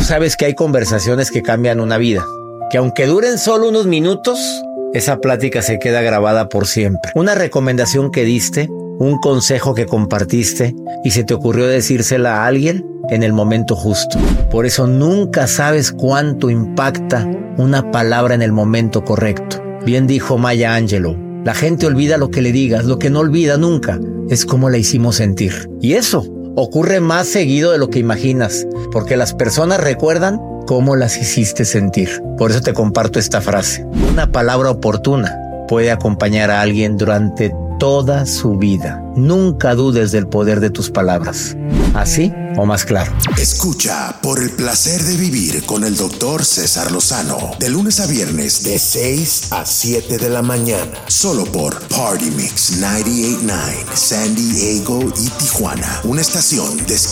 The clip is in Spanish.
sabes que hay conversaciones que cambian una vida, que aunque duren solo unos minutos, esa plática se queda grabada por siempre. Una recomendación que diste, un consejo que compartiste y se te ocurrió decírsela a alguien en el momento justo. Por eso nunca sabes cuánto impacta una palabra en el momento correcto. Bien dijo Maya Angelou, la gente olvida lo que le digas, lo que no olvida nunca es cómo la hicimos sentir. Y eso ocurre más seguido de lo que imaginas, porque las personas recuerdan cómo las hiciste sentir. Por eso te comparto esta frase. Una palabra oportuna puede acompañar a alguien durante toda su vida. Nunca dudes del poder de tus palabras. ¿Así o más claro? Escucha Por el placer de vivir con el Dr. César Lozano. De lunes a viernes, de 6 a 7 de la mañana. Solo por Party Mix 98.9, San Diego y Tijuana. Una estación de